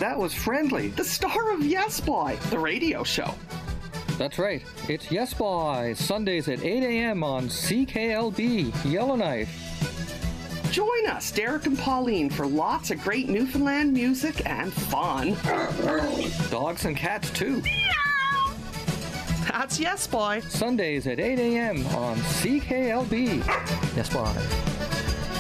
that was Friendly, the star of Yes Boy, the radio show. That's right. It's Yes Boy, Sundays at 8 a.m. on CKLB, Yellowknife. Join us, Derek and Pauline, for lots of great Newfoundland music and fun. Dogs and cats, too. That's Yes Boy. Sundays at 8 a.m. on CKLB. Yes Boy.